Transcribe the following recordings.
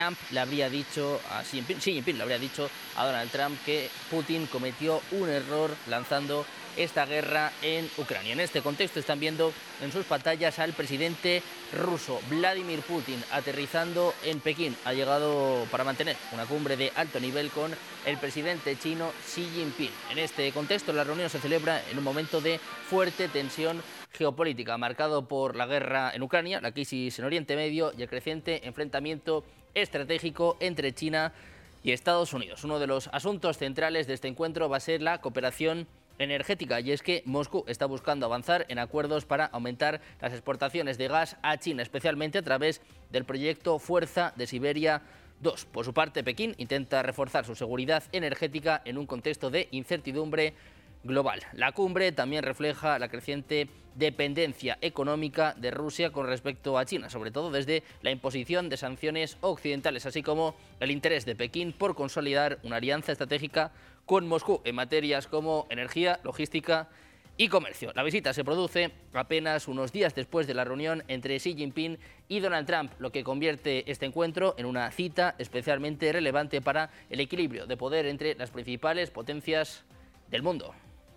Trump le habría dicho a Xi Jinping le habría dicho a Donald Trump que Putin cometió un error lanzando esta guerra en Ucrania. En este contexto están viendo en sus pantallas al presidente ruso Vladimir Putin aterrizando en Pekín. Ha llegado para mantener una cumbre de alto nivel con el presidente chino Xi Jinping. En este contexto, la reunión se celebra en un momento de fuerte tensión geopolítica, marcado por la guerra en Ucrania, la crisis en Oriente Medio y el creciente enfrentamiento estratégico entre China y Estados Unidos. Uno de los asuntos centrales de este encuentro va a ser la cooperación energética, y es que Moscú está buscando avanzar en acuerdos para aumentar las exportaciones de gas a China, especialmente a través del proyecto Fuerza de Siberia 2. Por su parte, Pekín intenta reforzar su seguridad energética en un contexto de incertidumbre global. La cumbre también refleja la creciente dependencia económica de Rusia con respecto a China, sobre todo desde la imposición de sanciones occidentales, así como el interés de Pekín por consolidar una alianza estratégica con Moscú en materias como energía, logística y comercio. La visita se produce apenas unos días después de la reunión entre Xi Jinping y Donald Trump, lo que convierte este encuentro en una cita especialmente relevante para el equilibrio de poder entre las principales potencias del mundo.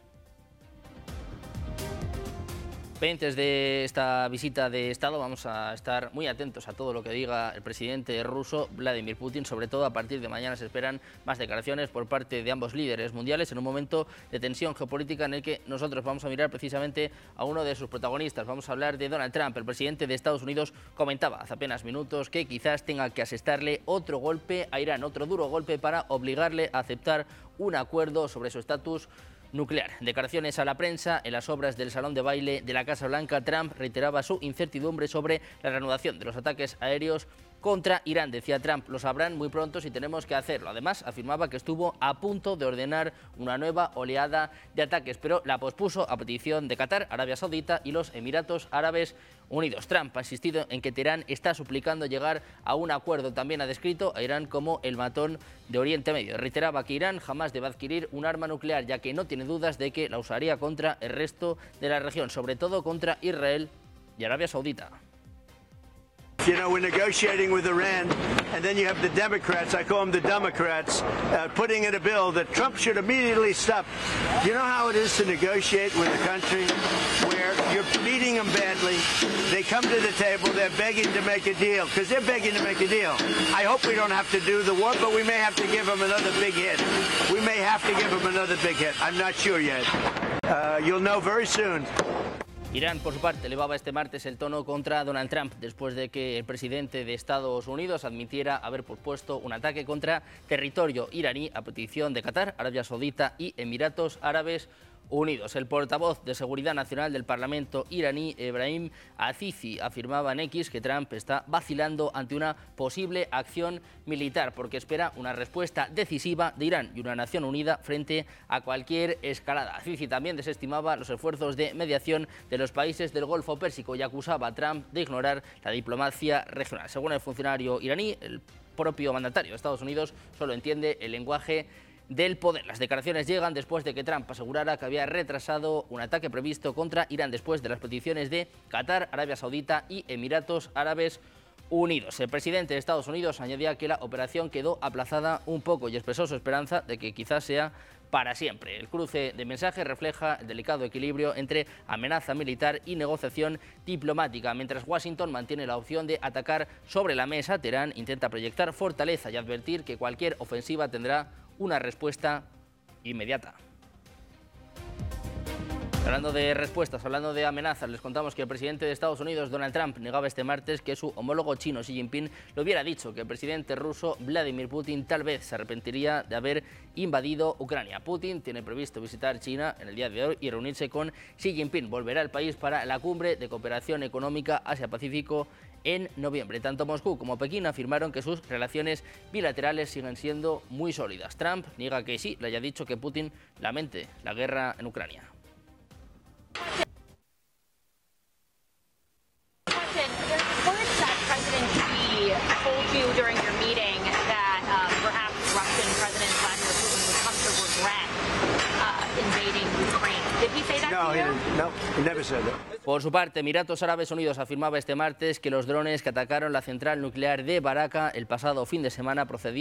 Pendientes de esta visita de Estado, vamos a estar muy atentos a todo lo que diga el presidente ruso Vladimir Putin. Sobre todo a partir de mañana se esperan más declaraciones por parte de ambos líderes mundiales en un momento de tensión geopolítica en el que nosotros vamos a mirar precisamente a uno de sus protagonistas. Vamos a hablar de Donald Trump. El presidente de Estados Unidos comentaba hace apenas minutos que quizás tenga que asestarle otro golpe a Irán, otro duro golpe para obligarle a aceptar un acuerdo sobre su estatus nuclear. En declaraciones a la prensa en las obras del salón de baile de la Casa Blanca, Trump reiteraba su incertidumbre sobre la reanudación de los ataques aéreos contra Irán. Decía Trump, lo sabrán muy pronto si tenemos que hacerlo. Además, afirmaba que estuvo a punto de ordenar una nueva oleada de ataques, pero la pospuso a petición de Qatar, Arabia Saudita y los Emiratos Árabes Unidos. Trump ha insistido en que Teherán está suplicando llegar a un acuerdo. También ha descrito a Irán como el matón de Oriente Medio. Reiteraba que Irán jamás debe adquirir un arma nuclear, ya que no tiene dudas de que la usaría contra el resto de la región, sobre todo contra Israel y Arabia Saudita. You know, we're negotiating with Iran, and then you have the Democrats, I call them the Democrats, putting in a bill that Trump should immediately stop. You know how it is to negotiate with a country where you're beating them badly, they come to the table, they're begging to make a deal, because they're begging to make a deal. I hope we don't have to do the war, but we may have to give them another big hit. We may have to give them another big hit. I'm not sure yet. You'll know very soon. Irán, por su parte, elevaba este martes el tono contra Donald Trump después de que el presidente de Estados Unidos admitiera haber pospuesto un ataque contra territorio iraní a petición de Qatar, Arabia Saudita y Emiratos Árabes Unidos. El portavoz de Seguridad Nacional del Parlamento iraní, Ebrahim Azizi, afirmaba en X que Trump está vacilando ante una posible acción militar porque espera una respuesta decisiva de Irán y una Nación unida frente a cualquier escalada. Azizi también desestimaba los esfuerzos de mediación de los países del Golfo Pérsico y acusaba a Trump de ignorar la diplomacia regional. Según el funcionario iraní, el propio mandatario de Estados Unidos solo entiende el lenguaje del poder. Las declaraciones llegan después de que Trump asegurara que había retrasado un ataque previsto contra Irán después de las peticiones de Qatar, Arabia Saudita y Emiratos Árabes Unidos. El presidente de Estados Unidos añadía que la operación quedó aplazada un poco y expresó su esperanza de que quizás sea para siempre. El cruce de mensajes refleja el delicado equilibrio entre amenaza militar y negociación diplomática. Mientras Washington mantiene la opción de atacar sobre la mesa, Teherán intenta proyectar fortaleza y advertir que cualquier ofensiva tendrá una respuesta inmediata. Hablando de respuestas, hablando de amenazas, les contamos que el presidente de Estados Unidos, Donald Trump, negaba este martes que su homólogo chino, Xi Jinping, le hubiera dicho que el presidente ruso, Vladimir Putin, tal vez se arrepentiría de haber invadido Ucrania. Putin tiene previsto visitar China en el día de hoy y reunirse con Xi Jinping. Volverá al país para la cumbre de cooperación económica Asia-Pacífico en noviembre. Tanto Moscú como Pekín afirmaron que sus relaciones bilaterales siguen siendo muy sólidas. Trump niega que sí le haya dicho que Putin lamente la guerra en Ucrania. he didn't. No, he never said that. Por su parte, Emiratos Árabes Unidos afirmaba este martes que los drones que atacaron la central nuclear de Baraka el pasado fin de semana procedían